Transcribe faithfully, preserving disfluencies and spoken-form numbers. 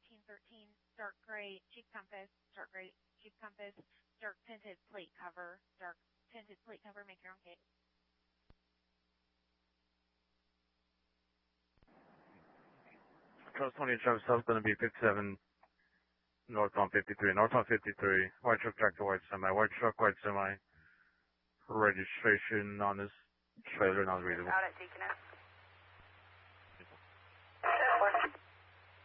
thirteen thirteen, dark gray Jeep Compass, dark gray Jeep Compass, dark tinted plate cover, dark tinted plate cover, make your own case. Trust twenty Travis South going to be fifty-seven, northbound fifty-three, northbound fifty-three, white truck tractor, white semi, white truck, white semi, registration on this trailer not readable. Out at Deaconess.